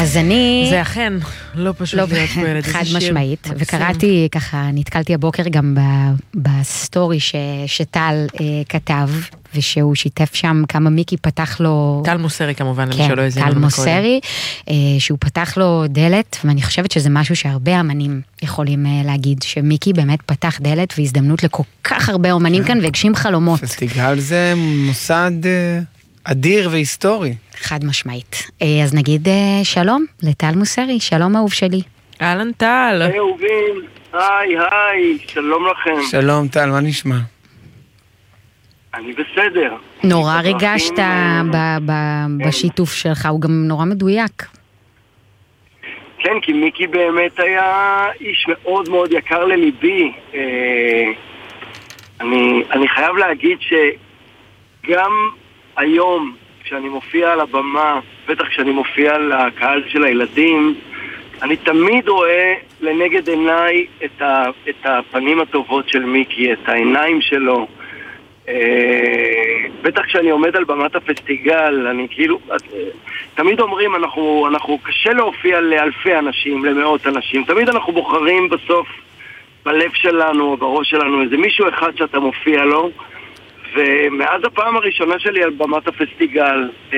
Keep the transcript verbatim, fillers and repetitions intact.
אז אני... זה אכן לא פשוט לא, להיות פה ילד. חד משמעית, וקראתי ככה, נתקלתי הבוקר גם ב- בסטורי ש- שטל אה, כתב, ושהוא שיתף שם כמה מיקי פתח לו... טל מוסרי כמובן, למי כן, שלא הזינו טל לנו מוסרי, אה, שהוא פתח לו דלת, ואני חושבת שזה משהו שהרבה אמנים יכולים אה, להגיד, שמיקי באמת פתח דלת והזדמנות לכל כך הרבה אומנים כאן, והגשים חלומות. פסטיגל זה מוסד אה, אדיר והיסטורי. חד משמעית. אה, אז נגיד אה, שלום לטל מוסרי, שלום אהוב שלי. אהלן טל. היי אהובים, היי היי, שלום לכם. שלום טל, מה נשמע? אני בסדר. נורא בדרכים, ריגשת אה, ב- ב- בשיתוף שלך, הוא גם נורא מדויק. כן, כי מיקי באמת היה איש מאוד מאוד יקר לליבי. אה, אני, אני חייב להגיד שגם היום, כשאני מופיע על הבמה, בטח כשאני מופיע לקהל של הילדים, אני תמיד רואה לנגד עיניי את, ה, את הפנים הטובות של מיקי, את העיניים שלו. בטח כשאני עומד על במת הפסטיגל, אני כאילו, תמיד אומרים, אנחנו, אנחנו קשה להופיע לאלפי אנשים, למאות אנשים, תמיד אנחנו בוחרים בסוף בלב שלנו, בראש שלנו, איזה מישהו אחד שאתה מופיע לו, ומאז הפעם הראשונה שלי על במת הפסטיגל,